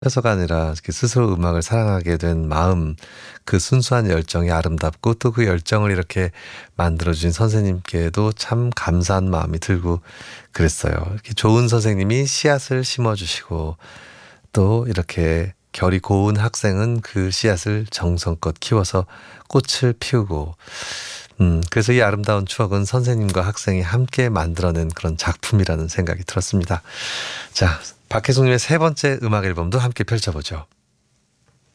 해서가 아니라 이렇게 스스로 음악을 사랑하게 된 마음, 그 순수한 열정이 아름답고 또 그 열정을 이렇게 만들어 주신 선생님께도 참 감사한 마음이 들고 그랬어요. 이렇게 좋은 선생님이 씨앗을 심어 주시고 또 이렇게 결이 고운 학생은 그 씨앗을 정성껏 키워서 꽃을 피우고 그래서 이 아름다운 추억은 선생님과 학생이 함께 만들어낸 그런 작품이라는 생각이 들었습니다. 자, 박혜숙님의 세 번째 음악 앨범도 함께 펼쳐보죠.